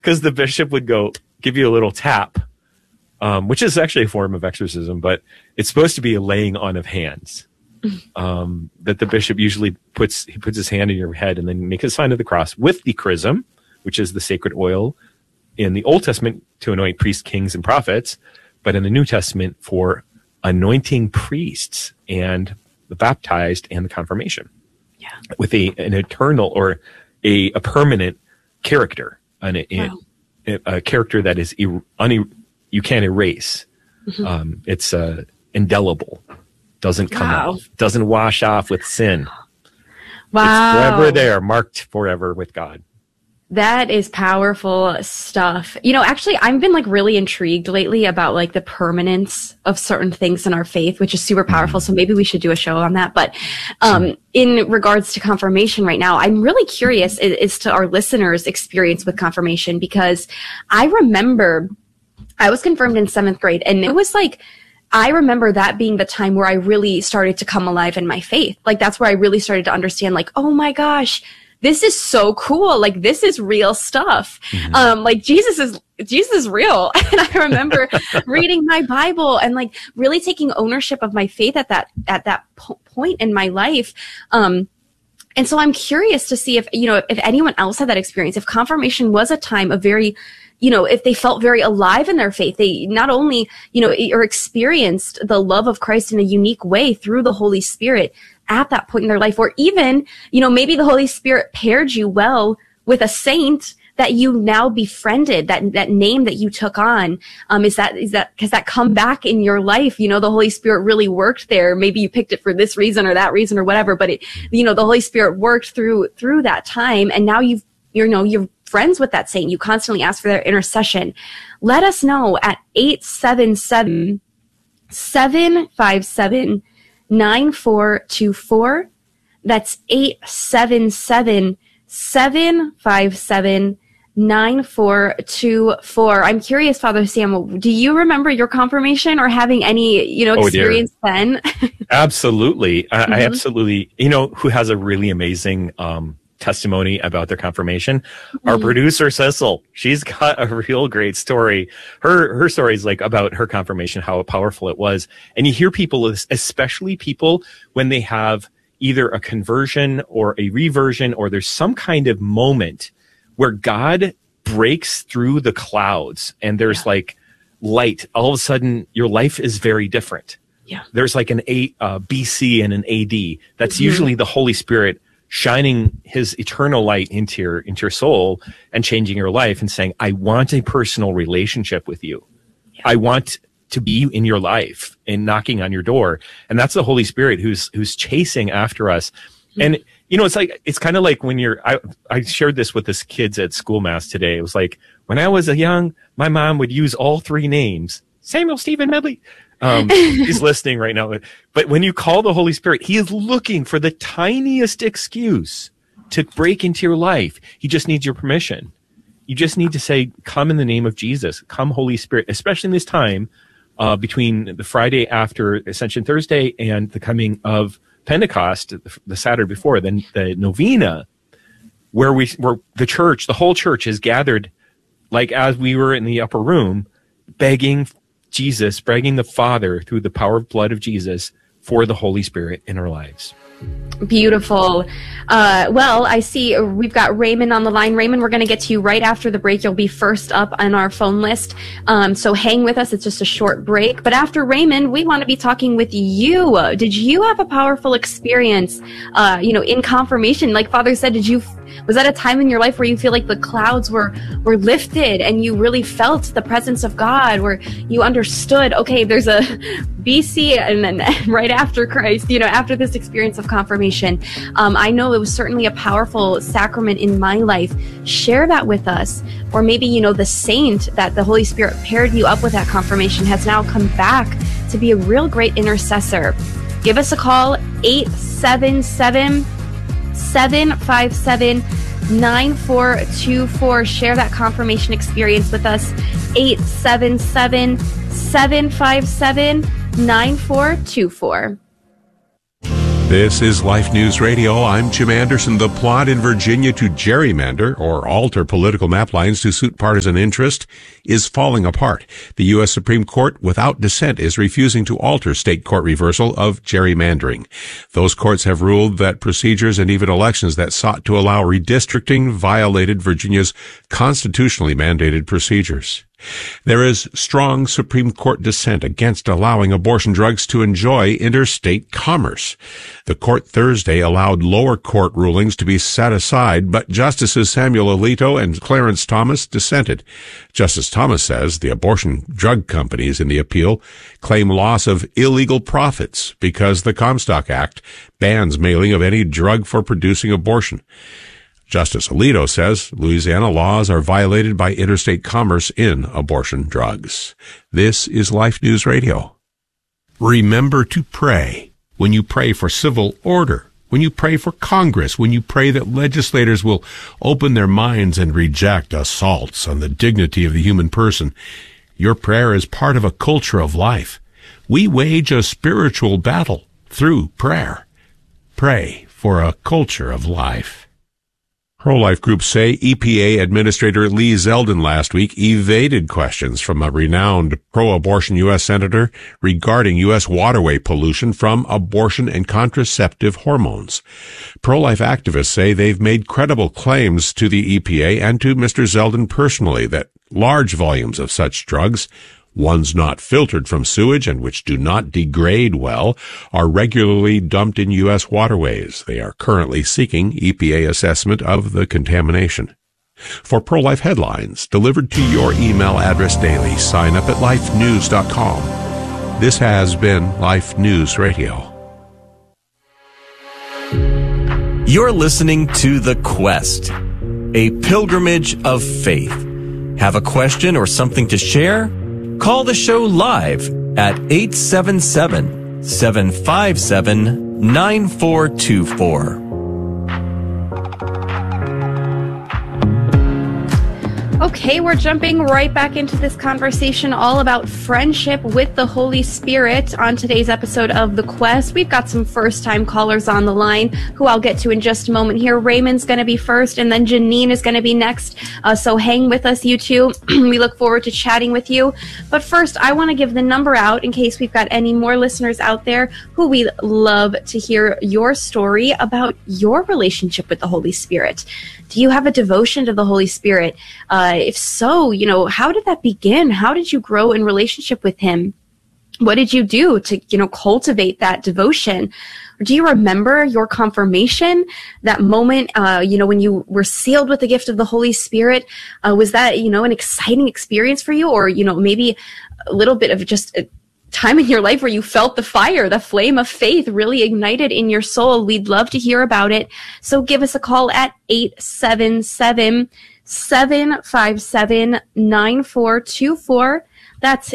because the bishop would go give you a little tap, which is actually a form of exorcism, but it's supposed to be a laying on of hands. That the bishop usually puts his hand in your head and then makes a sign of the cross with the chrism, which is the sacred oil in the Old Testament to anoint priests, kings, and prophets, but in the New Testament for anointing priests and the baptized and the confirmation. Yeah. With an eternal or a permanent character, a character that is you can't erase. It's indelible. Doesn't come off, doesn't wash off with sin. Wow. It's forever there, marked forever with God. That is powerful stuff. You know, actually, I've been like really intrigued lately about like the permanence of certain things in our faith, which is super powerful. So maybe we should do a show on that. But in regards to confirmation right now, I'm really curious as to our listeners' experience with confirmation, because I remember I was confirmed in 7th grade, and it was like, I remember that being the time where I really started to come alive in my faith. Like, that's where I really started to understand, like, oh my gosh, this is so cool. Like, this is real stuff. Like, Jesus is real. And I remember reading my Bible and like really taking ownership of my faith at that point in my life. And so I'm curious to see if anyone else had that experience, if confirmation was a time of very, if they felt very alive in their faith, they not only, or experienced the love of Christ in a unique way through the Holy Spirit at that point in their life, or even, maybe the Holy Spirit paired you well with a saint that you now befriended, that name that you took on. Has that come back in your life? The Holy Spirit really worked there. Maybe you picked it for this reason or that reason or whatever, but the Holy Spirit worked through that time. And now you're friends with that saint. You constantly ask for their intercession. Let us know at 877-757-9424. That's 877-757-9424. I'm curious, Father Sam, do you remember your confirmation or having any, experience then? Absolutely. I absolutely, who has a really amazing, testimony about their confirmation? Our producer, Cecil. She's got a real great story. Her story is like about her confirmation, how powerful it was. And you hear people, especially people when they have either a conversion or a reversion, or there's some kind of moment where God breaks through the clouds and there's like light. All of a sudden, your life is very different. Yeah. There's like an BC and an AD. That's usually the Holy Spirit shining his eternal light into your soul and changing your life and saying, I want a personal relationship with you. Yeah. I want to be in your life and knocking on your door. And that's the Holy Spirit who's chasing after us. And, it's kind of like when I shared this with this kids at school mass today. It was like, when I was young, my mom would use all three names, Samuel, Stephen, Medley. He's listening right now. But when you call the Holy Spirit, he is looking for the tiniest excuse to break into your life. He just needs your permission. You just need to say, come in the name of Jesus. Come, Holy Spirit, especially in this time between the Friday after Ascension Thursday and the coming of Pentecost, the Saturday before, then the novena, where the church, the whole church is gathered, like as we were in the upper room, begging Jesus, begging the Father through the power of blood of Jesus for the Holy Spirit in our lives. Beautiful. Well, I see we've got Raymond on the line. Raymond, we're going to get to you right after the break. You'll be first up on our phone list. So hang with us. It's just a short break. But after Raymond, we want to be talking with you. Did you have a powerful experience, in confirmation? Like Father said, was that a time in your life where you feel like the clouds were lifted and you really felt the presence of God, where you understood, okay, there's a BC and then right after Christ, after this experience of confirmation? I know it was certainly a powerful sacrament in my life. Share that with us. Or maybe, the saint that the Holy Spirit paired you up with at confirmation has now come back to be a real great intercessor. Give us a call, 877-757-9424. Share that confirmation experience with us, 877-757-9424. This is Life News Radio. I'm Jim Anderson. The plot in Virginia to gerrymander or alter political map lines to suit partisan interest is falling apart. The U.S. Supreme Court, without dissent, is refusing to alter state court reversal of gerrymandering. Those courts have ruled that procedures and even elections that sought to allow redistricting violated Virginia's constitutionally mandated procedures. There is strong Supreme Court dissent against allowing abortion drugs to enjoy interstate commerce. The court Thursday allowed lower court rulings to be set aside, but Justices Samuel Alito and Clarence Thomas dissented. Justice Thomas says the abortion drug companies in the appeal claim loss of illegal profits because the Comstock Act bans mailing of any drug for producing abortion. Justice Alito says Louisiana laws are violated by interstate commerce in abortion drugs. This is Life News Radio. Remember to pray when you pray for civil order, when you pray for Congress, when you pray that legislators will open their minds and reject assaults on the dignity of the human person. Your prayer is part of a culture of life. We wage a spiritual battle through prayer. Pray for a culture of life. Pro-life groups say EPA Administrator Lee Zeldin last week evaded questions from a renowned pro-abortion U.S. Senator regarding U.S. waterway pollution from abortion and contraceptive hormones. Pro-life activists say they've made credible claims to the EPA and to Mr. Zeldin personally that large volumes of such drugs, ones not filtered from sewage and which do not degrade well, are regularly dumped in U.S. waterways. They are currently seeking EPA assessment of the contamination. For pro-life headlines delivered to your email address daily, sign up at lifenews.com. This has been Life News Radio. You're listening to The Quest, a pilgrimage of faith. Have a question or something to share? Call the show live at 877-757-9424. Okay, we're jumping right back into this conversation all about friendship with the Holy Spirit. On today's episode of The Quest, we've got some first-time callers on the line who I'll get to in just a moment here. Raymond's going to be first, and then Janine is going to be next. So hang with us, you two. We look forward to chatting with you. But first, I want to give the number out in case we've got any more listeners out there who we'd love to hear your story about your relationship with the Holy Spirit. Do you have a devotion to the Holy Spirit? If so, how did that begin? How did you grow in relationship with Him? What did you do to, cultivate that devotion? Do you remember your confirmation, that moment, when you were sealed with the gift of the Holy Spirit? Was that, an exciting experience for you? Or, maybe a little bit of just a time in your life where you felt the fire, the flame of faith really ignited in your soul? We'd love to hear about it. So give us a call at 877-757-9424. That's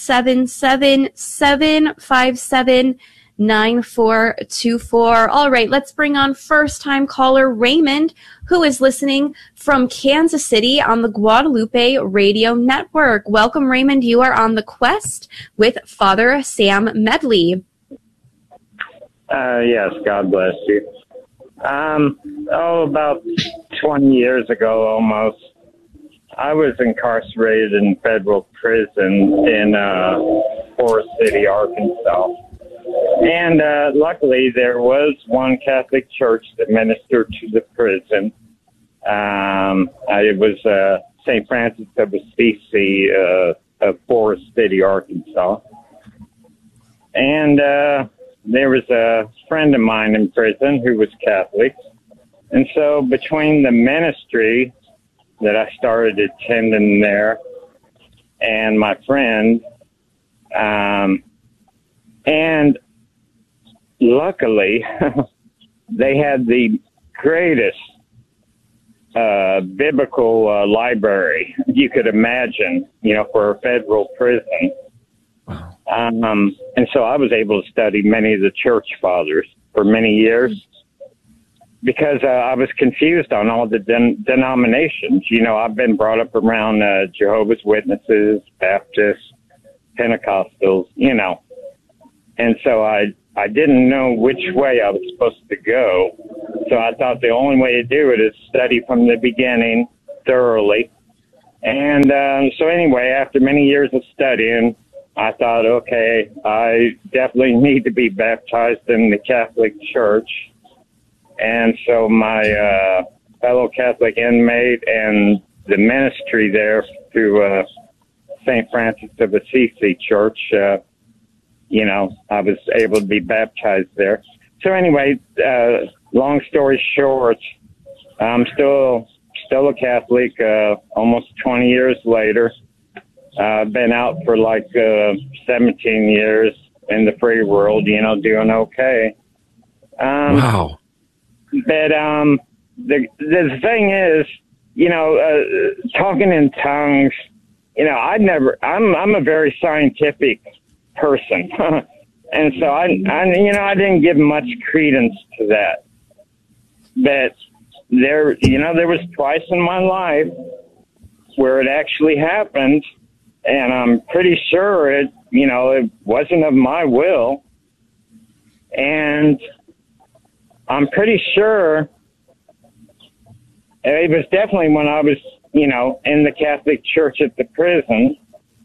877-757-9424. All right, let's bring on first-time caller Raymond, who is listening from Kansas City on the Guadalupe Radio Network. Welcome, Raymond. You are on The Quest with Father Sam Medley. Yes, God bless you. About 20 years ago almost, I was incarcerated in federal prison in Forest City, Arkansas. And luckily, there was one Catholic church that ministered to the prison. It was St. Francis of Assisi of Forest City, Arkansas. And there was a friend of mine in prison who was Catholic. And so between the ministry that I started attending there and my friend, and luckily, they had the greatest biblical library you could imagine, for a federal prison. Wow. And so I was able to study many of the church fathers for many years because I was confused on all the denominations. I've been brought up around Jehovah's Witnesses, Baptists, Pentecostals, And so I I didn't know which way I was supposed to go. So I thought the only way to do it is study from the beginning thoroughly. And so anyway, after many years of studying, I thought, okay, I definitely need to be baptized in the Catholic Church. And so my fellow Catholic inmate and the ministry there through St. Francis of Assisi Church, you know, I was able to be baptized there. So anyway, long story short, I'm still a Catholic, almost 20 years later. I've been out for like 17 years in the free world, you know, doing okay. Wow. But the thing is, you know, talking in tongues, you know, I'm a very scientific person. And so I didn't give much credence to that. But there was twice in my life where it actually happened, and I'm pretty sure it wasn't of my will. And I'm pretty sure it was definitely when I was, you know, in the Catholic Church at the prison.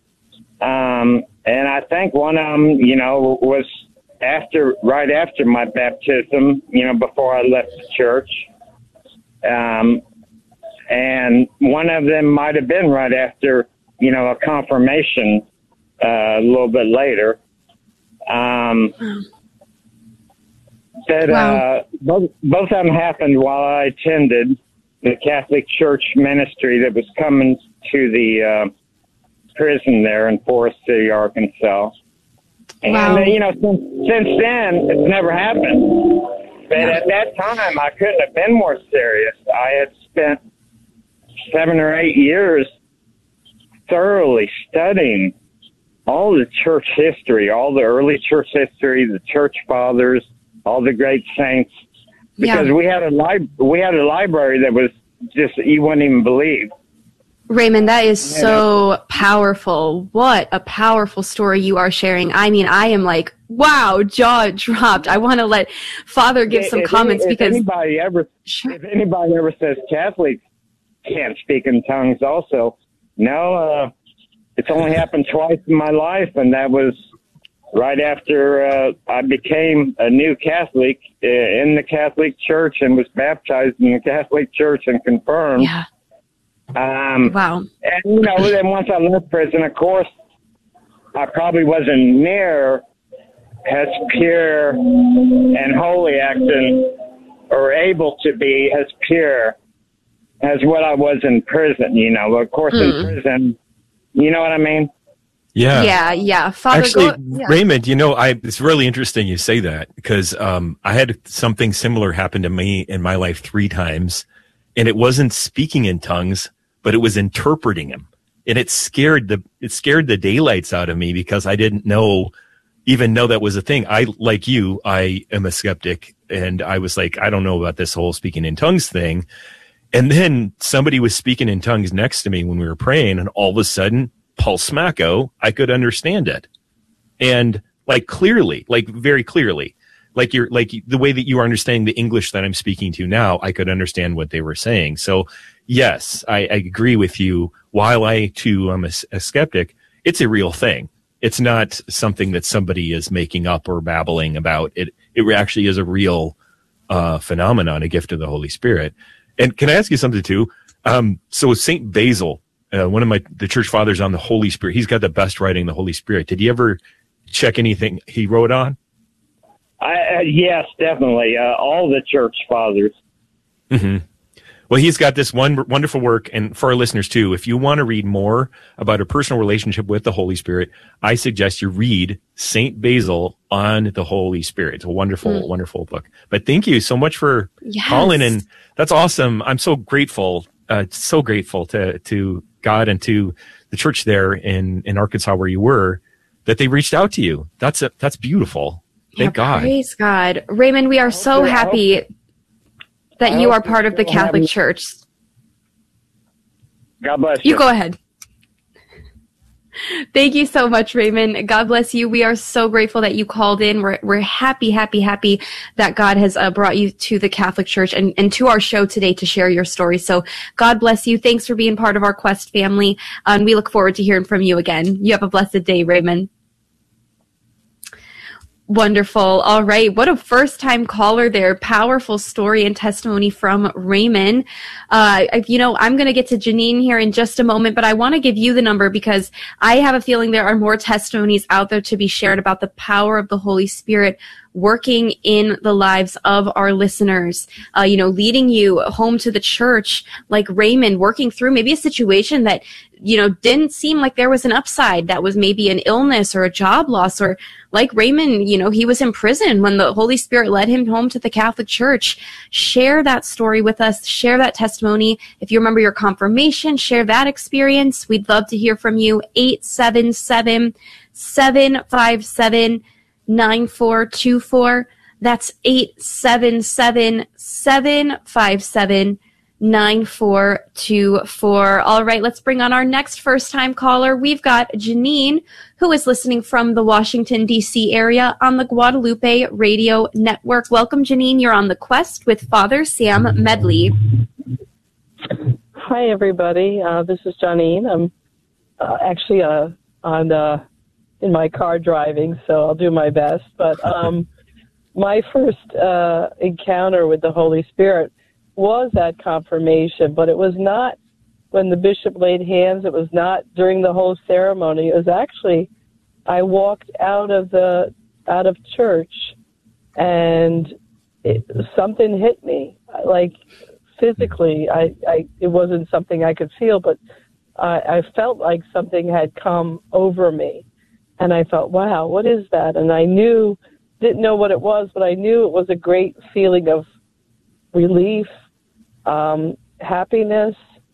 And I think one of them, you know, was right after my baptism, you know, before I left the church. And one of them might have been right after, you know, a confirmation, a little bit later. But, Wow. both of them happened while I attended the Catholic Church ministry that was coming to the, prison there in Forest City, Arkansas. And, Wow. you know, since then, it's never happened. But at that time, I couldn't have been more serious. I had spent 7 or 8 years thoroughly studying all the church history, all the early church history, the church fathers, all the great saints, because we had a library that was just, you wouldn't even believe. Raymond, that is so powerful. What a powerful story you are sharing. I mean, I am like, wow, jaw dropped. I want to let Father give some comments because if anybody ever says Catholics can't speak in tongues also, no, it's only happened twice in my life, and that was right after I became a new Catholic in the Catholic Church and was baptized in the Catholic Church and confirmed. Yeah. Wow. And, you know, then once I left prison, of course, I probably wasn't near as pure and holy acting or able to be as pure as what I was in prison, you know. Of course, in prison, you know what I mean? Yeah. Yeah. Father, actually, Raymond, you know, it's really interesting you say that because I had something similar happen to me in my life 3 times, and it wasn't speaking in tongues, but it was interpreting them. And it scared the daylights out of me because I didn't even know that was a thing. Like you, I am a skeptic, and I was like, I don't know about this whole speaking in tongues thing. And then somebody was speaking in tongues next to me when we were praying, and all of a sudden, Pulse Smacko, I could understand it. And like clearly, like very clearly, like the way that you are understanding the English that I'm speaking to now, I could understand what they were saying. So yes, I agree with you. While I too am a skeptic, it's a real thing. It's not something that somebody is making up or babbling about. It actually is a real phenomenon, a gift of the Holy Spirit. And can I ask you something too? So Saint Basil, one of the church fathers on the Holy Spirit, he's got the best writing, the Holy Spirit. Did you ever check anything he wrote on? Yes, definitely. All the church fathers. Mm-hmm. Well, he's got this wonderful work, and for our listeners too, if you want to read more about a personal relationship with the Holy Spirit, I suggest you read Saint Basil on the Holy Spirit. It's a wonderful, wonderful book. But thank you so much for calling, and that's awesome. I'm so grateful to God and to the church there in Arkansas where you were, that they reached out to you. That's beautiful. Thank God. Praise God. Raymond, we are so happy that you are part of the Catholic Church. God bless you. You go ahead. Thank you so much, Raymond. God bless you. We are so grateful that you called in. We're happy that God has brought you to the Catholic Church and to our show today to share your story. So God bless you. Thanks for being part of our Quest family. And we look forward to hearing from you again. You have a blessed day, Raymond. Wonderful. All right. What a first-time caller there. Powerful story and testimony from Raymond. I'm going to get to Janine here in just a moment, but I want to give you the number because I have a feeling there are more testimonies out there to be shared about the power of the Holy Spirit working in the lives of our listeners, leading you home to the church, like Raymond, working through maybe a situation that, didn't seem like there was an upside. That was maybe an illness or a job loss, or like Raymond, he was in prison when the Holy Spirit led him home to the Catholic Church. Share that story with us. Share that testimony. If you remember your confirmation, share that experience. We'd love to hear from you. 877-757-9424. That's 877-757-9424. All right, let's bring on our next first-time caller. We've got Janine, who is listening from the Washington, D.C. area on the Guadalupe Radio Network. Welcome, Janine. You're on The Quest with Father Sam Medley. Hi, everybody. This is Janine. I'm actually in my car driving, so I'll do my best. But my first encounter with the Holy Spirit was at confirmation, but it was not when the bishop laid hands. It was not during the whole ceremony. It was actually, I walked out of church, and something hit me, like physically. It wasn't something I could feel, but I felt like something had come over me, and I felt, wow, what is that? And I didn't know what it was, but I knew it was a great feeling of relief, happiness,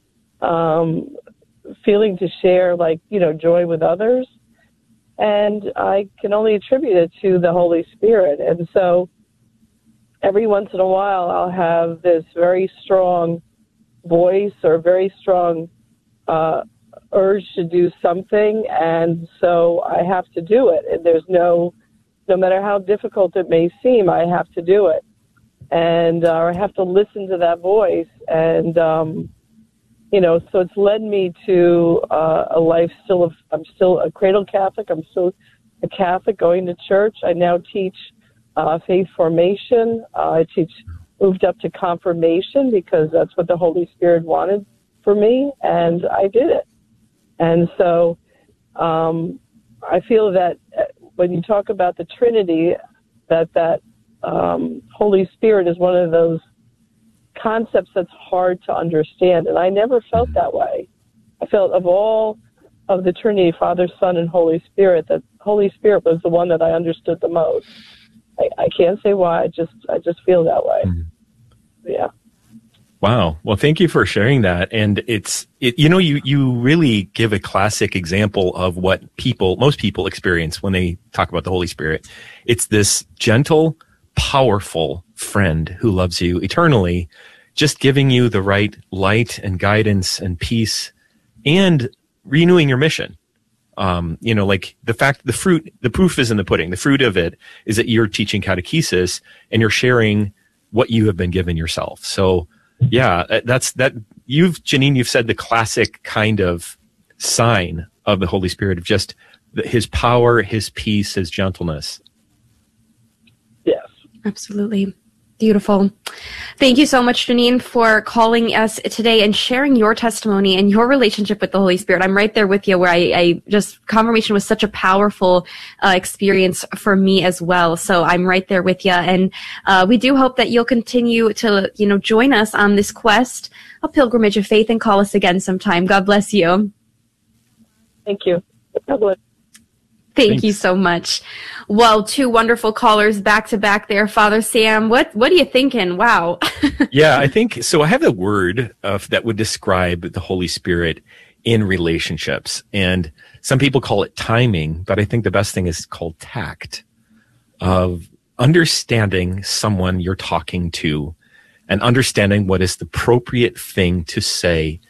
feeling to share, joy with others. And I can only attribute it to the Holy Spirit. And so every once in a while, I'll have this very strong voice or very strong urge to do something. And so I have to do it. And there's no matter how difficult it may seem, I have to do it. And I have to listen to that voice. And, so it's led me to a life I'm still a cradle Catholic. I'm still a Catholic going to church. I now teach faith formation. I moved up to confirmation because that's what the Holy Spirit wanted for me, and I did it. And so I feel that when you talk about the Trinity, that Holy Spirit is one of those concepts that's hard to understand, and I never felt that way. I felt of all of the Trinity, Father, Son, and Holy Spirit, that Holy Spirit was the one that I understood the most. I can't say why. I just feel that way. Yeah. Wow. Well, thank you for sharing that. And you really give a classic example of what most people experience when they talk about the Holy Spirit. It's this gentle, powerful friend who loves you eternally, just giving you the right light and guidance and peace and renewing your mission. The proof is in the pudding. The fruit of it is that you're teaching catechesis and you're sharing what you have been given yourself. So yeah, Janine, you've said the classic kind of sign of the Holy Spirit of just his power, his peace, his gentleness. Yes. Absolutely. Beautiful. Thank you so much, Janine, for calling us today and sharing your testimony and your relationship with the Holy Spirit. I'm right there with you where I confirmation was such a powerful experience for me as well. So I'm right there with you. And we do hope that you'll continue to, join us on this quest, a pilgrimage of faith, and call us again sometime. God bless you. Thank you. God bless. Thank you so much. Well, two wonderful callers back to back there. Father Sam, what are you thinking? Wow. Yeah, I think so. I have a word that would describe the Holy Spirit in relationships. And some people call it timing, but I think the best thing is called tact, of understanding someone you're talking to and understanding what is the appropriate thing to say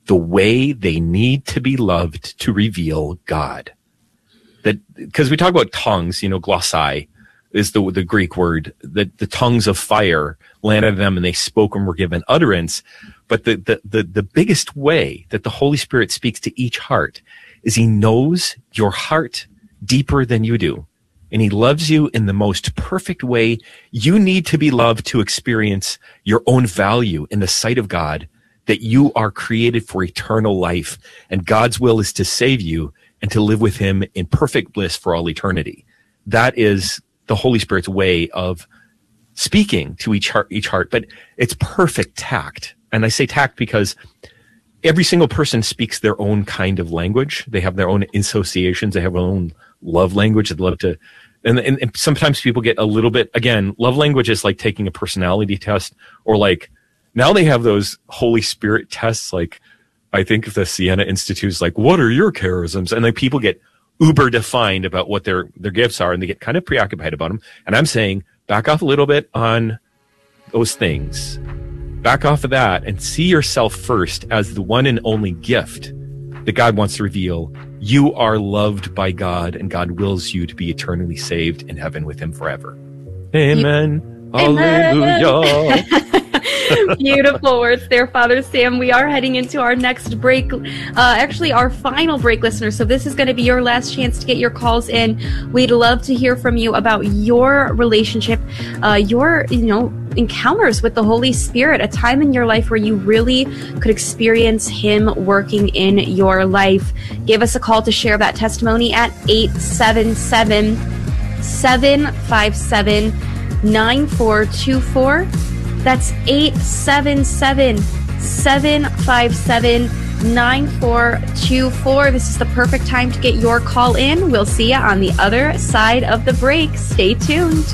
the way they need to be loved to reveal God. That, because we talk about tongues, glossai is the Greek word, that the tongues of fire landed on them and they spoke and were given utterance. But the biggest way that the Holy Spirit speaks to each heart is he knows your heart deeper than you do. And he loves you in the most perfect way you need to be loved to experience your own value in the sight of God, that you are created for eternal life, and God's will is to save you and to live with him in perfect bliss for all eternity. That is the Holy Spirit's way of speaking to each heart, but it's perfect tact. And I say tact because every single person speaks their own kind of language. They have their own associations. They have their own love language. They'd love to, and sometimes people get a little bit, again, love language is like taking a personality test, or like, now they have those Holy Spirit tests. Like, I think the Siena Institute is like, what are your charisms? And then people get uber defined about what their gifts are, and they get kind of preoccupied about them. And I'm saying, back off a little bit on those things. Back off of that and see yourself first as the one and only gift that God wants to reveal. You are loved by God, and God wills you to be eternally saved in heaven with him forever. Amen. Hallelujah. Beautiful words there, Father Sam. We are heading into our next break, actually our final break, listeners. So this is going to be your last chance to get your calls in. We'd love to hear from you about your relationship, your encounters with the Holy Spirit, a time in your life where you really could experience him working in your life. Give us a call to share that testimony at 877-757-9424. That's 877-757-9424. This is the perfect time to get your call in. We'll see you on the other side of the break. Stay tuned.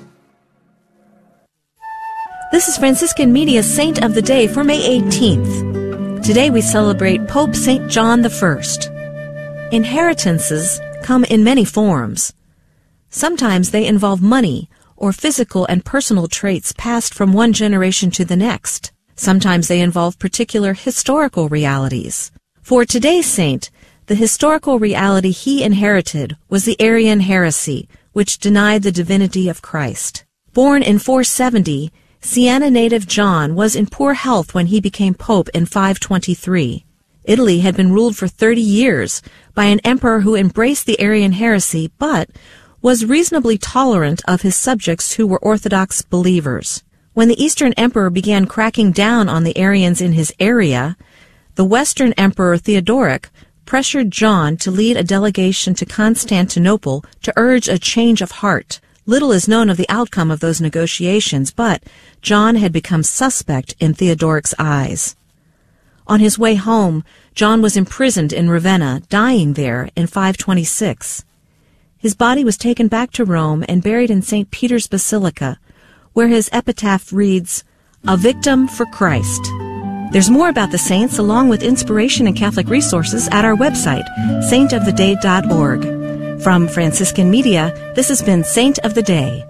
This is Franciscan Media's Saint of the Day for May 18th. Today we celebrate Pope St. John I. Inheritances come in many forms. Sometimes they involve money or physical and personal traits passed from one generation to the next. Sometimes they involve particular historical realities. For today's saint, the historical reality he inherited was the Arian heresy, which denied the divinity of Christ. Born in 470, Siena native John was in poor health when he became pope in 523. Italy had been ruled for 30 years by an emperor who embraced the Arian heresy, but was reasonably tolerant of his subjects who were Orthodox believers. When the Eastern Emperor began cracking down on the Arians in his area, the Western Emperor Theodoric pressured John to lead a delegation to Constantinople to urge a change of heart. Little is known of the outcome of those negotiations, but John had become suspect in Theodoric's eyes. On his way home, John was imprisoned in Ravenna, dying there in 526. His body was taken back to Rome and buried in St. Peter's Basilica, where his epitaph reads, "A victim for Christ." There's more about the saints along with inspiration and Catholic resources at our website, saintoftheday.org. From Franciscan Media, this has been Saint of the Day.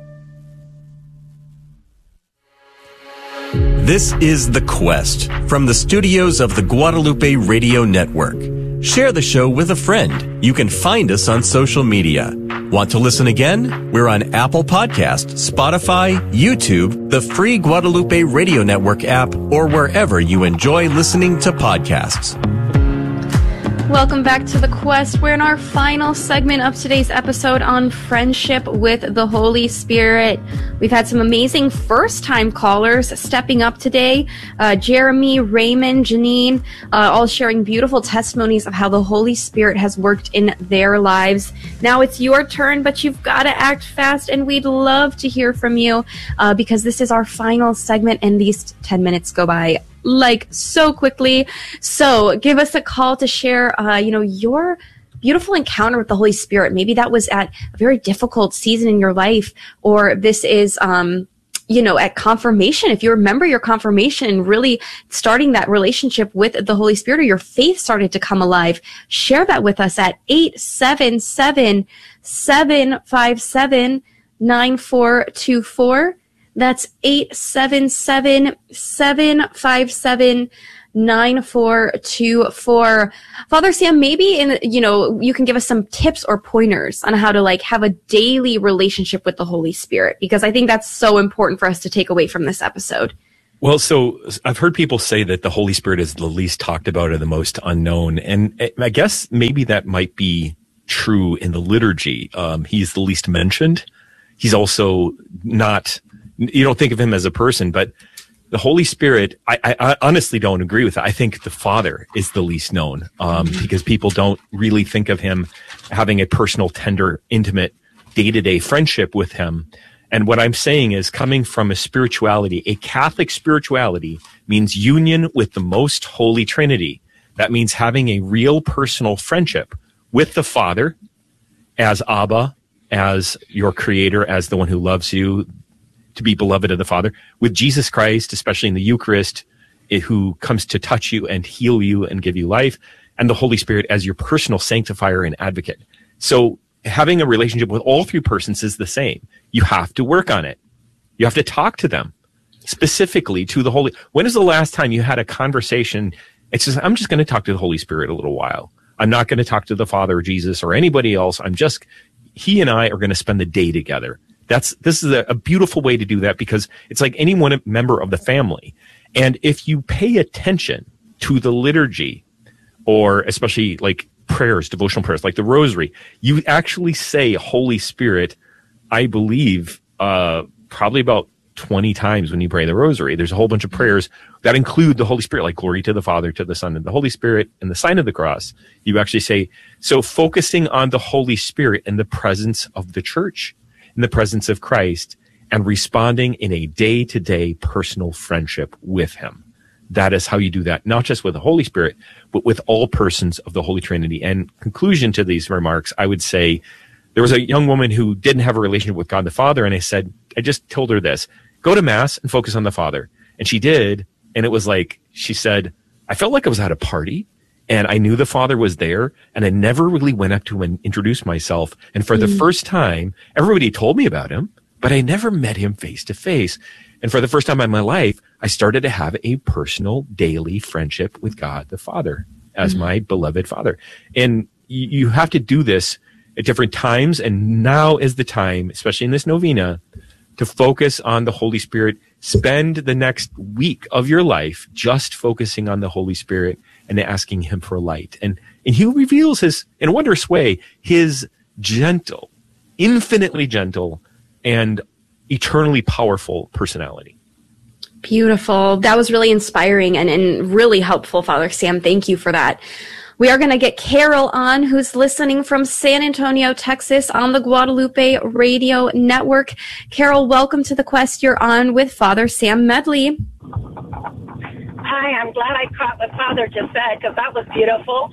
This is The Quest from the studios of the Guadalupe Radio Network. Share the show with a friend. You can find us on social media. Want to listen again? We're on Apple Podcast, Spotify, YouTube, the free Guadalupe Radio Network app, or wherever you enjoy listening to podcasts. Welcome back to The Quest. We're in our final segment of today's episode on friendship with the Holy Spirit. We've had some amazing first-time callers stepping up today. Jeremy, Raymond, Janine, all sharing beautiful testimonies of how the Holy Spirit has worked in their lives. Now it's your turn, but you've got to act fast, and we'd love to hear from you because this is our final segment, and these 10 minutes go by like so quickly. So give us a call to share, your beautiful encounter with the Holy Spirit. Maybe that was at a very difficult season in your life, or this is, at confirmation. If you remember your confirmation, really starting that relationship with the Holy Spirit, or your faith started to come alive, share that with us at 877-757-9424. That's 877-757-9424. 9424. Father Sam, maybe you can give us some tips or pointers on how to like have a daily relationship with the Holy Spirit, because I think that's so important for us to take away from this episode. Well, so I've heard people say that the Holy Spirit is the least talked about or the most unknown. And I guess maybe that might be true in the liturgy. He's the least mentioned. He's also not, you don't think of him as a person, but the Holy Spirit, I honestly don't agree with that. I think the Father is the least known, because people don't really think of him having a personal, tender, intimate, day-to-day friendship with him. And what I'm saying is, coming from a spirituality, a Catholic spirituality means union with the most holy Trinity. That means having a real personal friendship with the Father as Abba, as your creator, as the one who loves you, to be beloved of the Father, with Jesus Christ, especially in the Eucharist, who comes to touch you and heal you and give you life, and the Holy Spirit as your personal sanctifier and advocate. So having a relationship with all three persons is the same. You have to work on it. You have to talk to them specifically to the Holy. When is the last time you had a conversation? It's just, I'm just going to talk to the Holy Spirit a little while. I'm not going to talk to the Father or Jesus or anybody else. He and I are going to spend the day together. This is a beautiful way to do that, because it's like any one member of the family. And if you pay attention to the liturgy, or especially like prayers, devotional prayers, like the Rosary, you actually say Holy Spirit, I believe, probably about 20 times when you pray the Rosary. There's a whole bunch of prayers that include the Holy Spirit, like glory to the Father, to the Son, and the Holy Spirit, and the sign of the cross. You actually say, so focusing on the Holy Spirit and the presence of the Church, in the presence of Christ, and responding in a day-to-day personal friendship with him. That is how you do that, not just with the Holy Spirit, but with all persons of the Holy Trinity. And conclusion to these remarks, I would say, there was a young woman who didn't have a relationship with God the Father, and I just told her this, go to Mass and focus on the Father. And she did, and it was like, she said, I felt like I was at a party, and I knew the Father was there, and I never really went up to him and introduced myself. And for the first time, everybody told me about him, but I never met him face to face. And for the first time in my life, I started to have a personal daily friendship with God the Father as my beloved Father. And you have to do this at different times. And now is the time, especially in this novena, to focus on the Holy Spirit. Spend the next week of your life just focusing on the Holy Spirit and asking him for light. And he reveals in a wondrous way, his gentle, infinitely gentle, and eternally powerful personality. Beautiful. That was really inspiring and really helpful, Father Sam. Thank you for that. We are going to get Carol on, who's listening from San Antonio, Texas, on the Guadalupe Radio Network. Carol, welcome to The Quest. You're on with Father Sam Medley. Hi, I'm glad I caught what Father just said, because that was beautiful.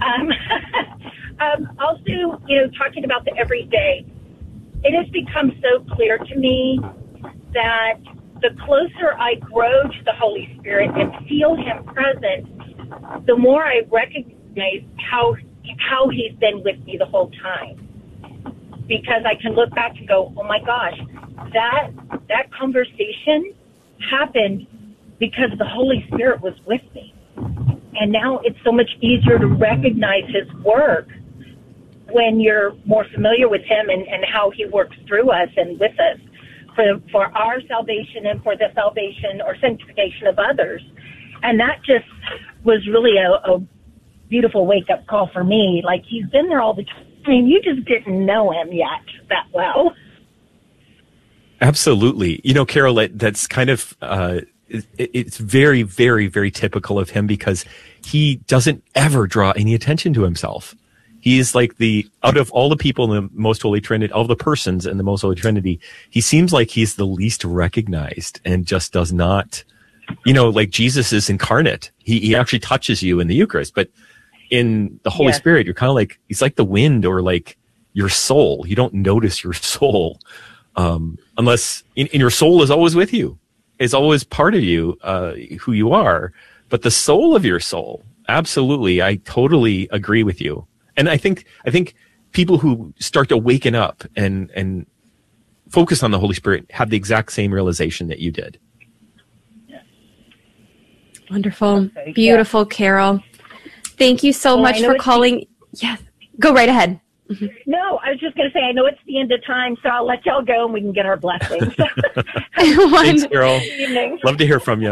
Also, talking about the everyday, it has become so clear to me that the closer I grow to the Holy Spirit and feel him present, the more I recognize how he's been with me the whole time. Because I can look back and go, oh my gosh, that conversation happened because the Holy Spirit was with me. And now it's so much easier to recognize his work when you're more familiar with him and how he works through us and with us for our salvation and for the salvation or sanctification of others. And that just was really a beautiful wake-up call for me. Like, he's been there all the time. You just didn't know him yet that well. Absolutely. Carol, that's kind of, it's very, very, very typical of him, because he doesn't ever draw any attention to himself. He is like out of all the people in the Most Holy Trinity, all the persons in the Most Holy Trinity, he seems like he's the least recognized and just does not, like Jesus is incarnate. He actually touches you in the Eucharist, but in the Holy Spirit, you're kind of like, he's like the wind or like your soul. You don't notice your soul, unless in your soul is always with you. It's always part of you, who you are, but the soul of your soul. Absolutely. I totally agree with you. And I think people who start to waken up and focus on the Holy Spirit have the exact same realization that you did. Wonderful. Okay, beautiful, yeah. Carol. Thank you so much for calling. Yes, go right ahead. Mm-hmm. No, I was just going to say, I know it's the end of time, so I'll let y'all go and we can get our blessings. Thanks, Carol. Love to hear from you.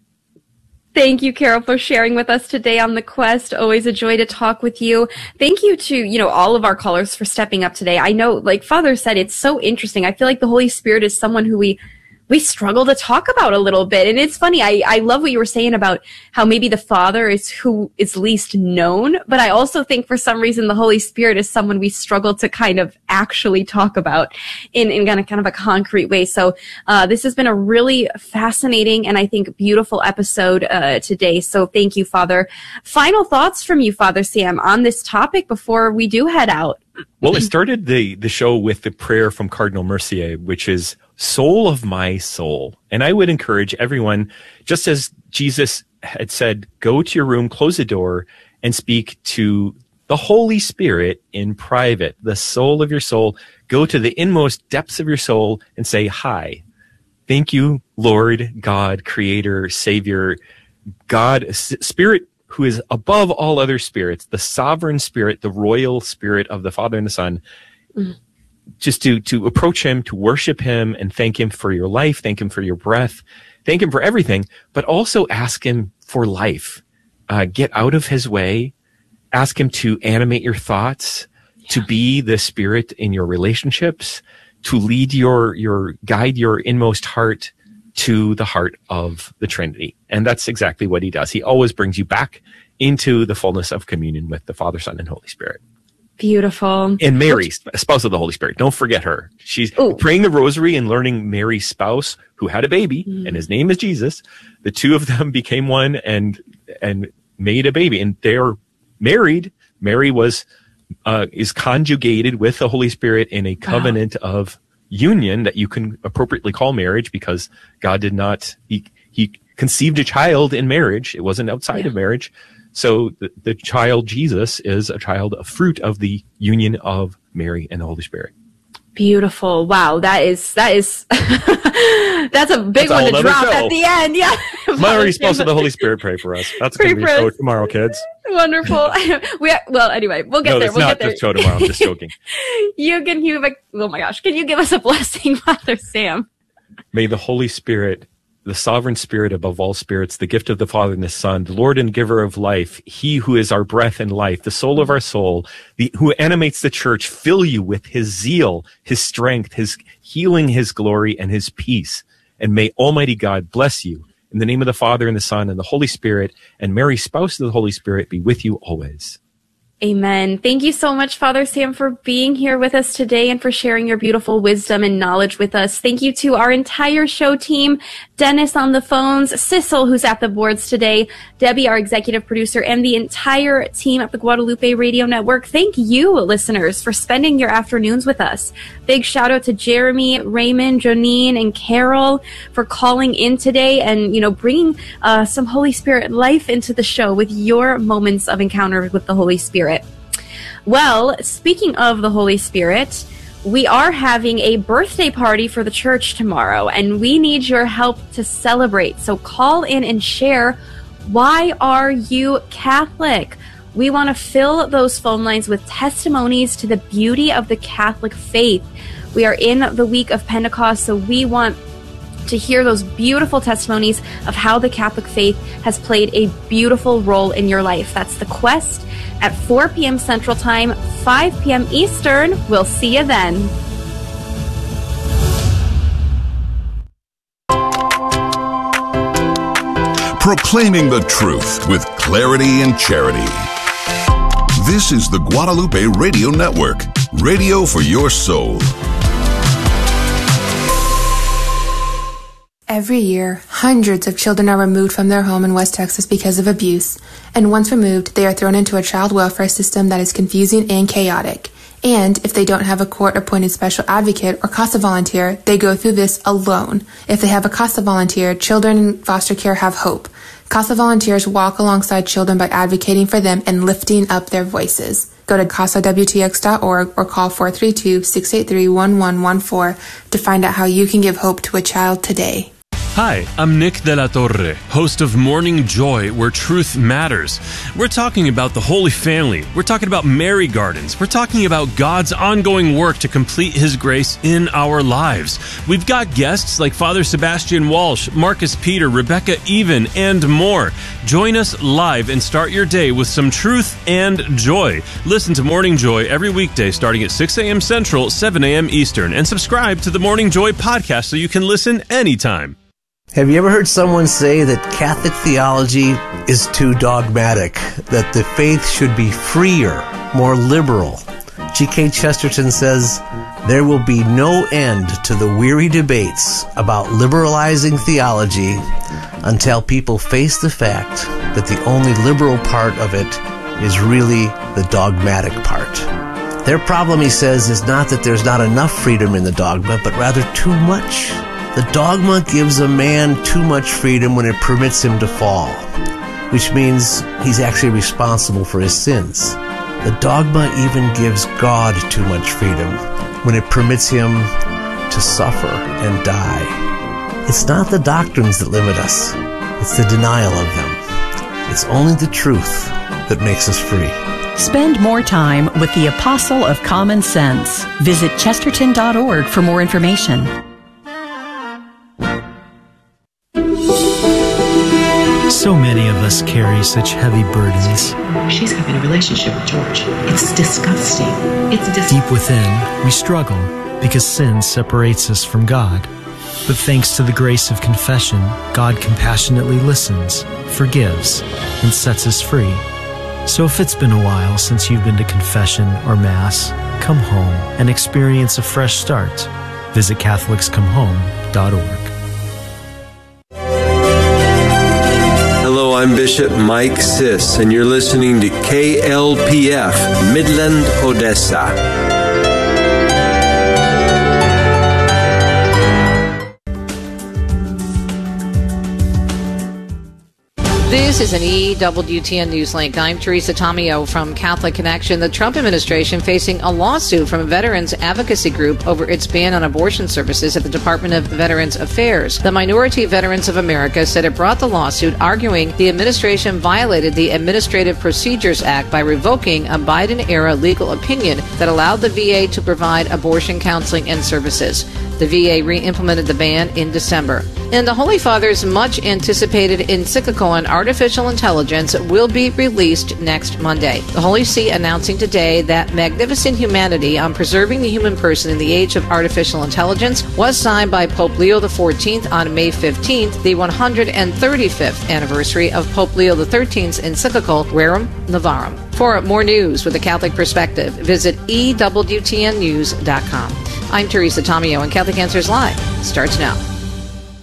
Thank you, Carol, for sharing with us today on The Quest. Always a joy to talk with you. Thank you to, all of our callers for stepping up today. I know, like Father said, it's so interesting. I feel like the Holy Spirit is someone who we struggle to talk about a little bit. And it's funny. I love what you were saying about how maybe the Father is who is least known. But I also think for some reason the Holy Spirit is someone we struggle to kind of actually talk about in kind of a concrete way. So this has been a really fascinating and I think beautiful episode today. So thank you, Father. Final thoughts from you, Father Sam, on this topic before we do head out. Well, it started the show with the prayer from Cardinal Mercier, which is, soul of my soul. And I would encourage everyone, just as Jesus had said, go to your room, close the door, and speak to the Holy Spirit in private, the soul of your soul. Go to the inmost depths of your soul and say, hi. Thank you, Lord, God, Creator, Savior, God, Spirit, who is above all other spirits, the sovereign Spirit, the royal Spirit of the Father and the Son. Just to approach him, to worship him and thank him for your life, thank him for your breath, thank him for everything, but also ask him for life. Get out of his way. Ask him to animate your thoughts, to be the Spirit in your relationships, to lead guide your inmost heart to the heart of the Trinity. And that's exactly what he does. He always brings you back into the fullness of communion with the Father, Son, and Holy Spirit. Beautiful. And Mary, spouse of the Holy Spirit. Don't forget her. She's praying the rosary and learning Mary's spouse, who had a baby, and his name is Jesus. The two of them became one and made a baby, and they're married. Mary is conjugated with the Holy Spirit in a covenant of union that you can appropriately call marriage, because God did not. He conceived a child in marriage. It wasn't outside of marriage. So the child Jesus is a child, a fruit of the union of Mary and the Holy Spirit. Beautiful. Wow. That is that's a big one to drop at the end. Yeah. Mary's spouse of the Holy Spirit, pray for us. That's going to be a show tomorrow, kids. Wonderful. Anyway, we'll get there. We'll get there. Just show tomorrow. I'm just joking. Oh my gosh. Can you give us a blessing, Father Sam? May the Holy Spirit, the sovereign Spirit above all spirits, the gift of the Father and the Son, the Lord and giver of life, he who is our breath and life, the soul of our soul, who animates the church, fill you with his zeal, his strength, his healing, his glory, and his peace. And may Almighty God bless you in the name of the Father and the Son and the Holy Spirit, and Mary, spouse of the Holy Spirit, be with you always. Amen. Thank you so much, Father Sam, for being here with us today and for sharing your beautiful wisdom and knowledge with us. Thank you to our entire show team, Dennis on the phones, Sissel, who's at the boards today, Debbie, our executive producer, and the entire team at the Guadalupe Radio Network. Thank you, listeners, for spending your afternoons with us. Big shout out to Jeremy, Raymond, Jonine, and Carol for calling in today and, bringing some Holy Spirit life into the show with your moments of encounter with the Holy Spirit. Well, speaking of the Holy Spirit, we are having a birthday party for the church tomorrow, and we need your help to celebrate. So call in and share, why are you Catholic? We want to fill those phone lines with testimonies to the beauty of the Catholic faith. We are in the week of Pentecost, so we want to hear those beautiful testimonies of how the Catholic faith has played a beautiful role in your life. That's The Quest at 4 p.m. Central Time, 5 p.m. Eastern. We'll see you then. Proclaiming the truth with clarity and charity. This is the Guadalupe Radio Network, radio for your soul. Every year, hundreds of children are removed from their home in West Texas because of abuse, and once removed, they are thrown into a child welfare system that is confusing and chaotic. And if they don't have a court-appointed special advocate or CASA volunteer, they go through this alone. If they have a CASA volunteer, children in foster care have hope. CASA volunteers walk alongside children by advocating for them and lifting up their voices. Go to CASAWTX.org or call 432-683-1114 to find out how you can give hope to a child today. Hi, I'm Nick De La Torre, host of Morning Joy, where truth matters. We're talking about the Holy Family. We're talking about Mary Gardens. We're talking about God's ongoing work to complete His grace in our lives. We've got guests like Father Sebastian Walsh, Marcus Peter, Rebecca Even, and more. Join us live and start your day with some truth and joy. Listen to Morning Joy every weekday starting at 6 a.m. Central, 7 a.m. Eastern, and subscribe to the Morning Joy podcast so you can listen anytime. Have you ever heard someone say that Catholic theology is too dogmatic, that the faith should be freer, more liberal? G.K. Chesterton says, there will be no end to the weary debates about liberalizing theology until people face the fact that the only liberal part of it is really the dogmatic part. Their problem, he says, is not that there's not enough freedom in the dogma, but rather too much. The dogma gives a man too much freedom when it permits him to fall, which means he's actually responsible for his sins. The dogma even gives God too much freedom when it permits him to suffer and die. It's not the doctrines that limit us, it's the denial of them. It's only the truth that makes us free. Spend more time with the Apostle of Common Sense. Visit chesterton.org for more information. So many of us carry such heavy burdens. She's having a relationship with George. It's disgusting. Deep within, we struggle because sin separates us from God. But thanks to the grace of confession, God compassionately listens, forgives, and sets us free. So if it's been a while since you've been to confession or Mass, come home and experience a fresh start. Visit CatholicsComeHome.org. Hello, I'm Bishop Mike Siss, and you're listening to KLPF, Midland, Odessa. This is an EWTN News Link. I'm Teresa Tomeo from Catholic Connection. The Trump administration facing a lawsuit from a veterans advocacy group over its ban on abortion services at the Department of Veterans Affairs. The Minority Veterans of America said it brought the lawsuit arguing the administration violated the Administrative Procedures Act by revoking a Biden-era legal opinion that allowed the VA to provide abortion counseling and services. The VA re-implemented the ban in December. And the Holy Father's much-anticipated encyclical on artificial intelligence will be released next Monday. The Holy See announcing today that Magnificent Humanity on Preserving the Human Person in the Age of Artificial Intelligence was signed by Pope Leo XIV on May 15th, the 135th anniversary of Pope Leo XIII's encyclical Rerum Novarum. For more news with a Catholic perspective, visit EWTNnews.com. I'm Teresa Tomeo, and Catholic Answers Live starts now.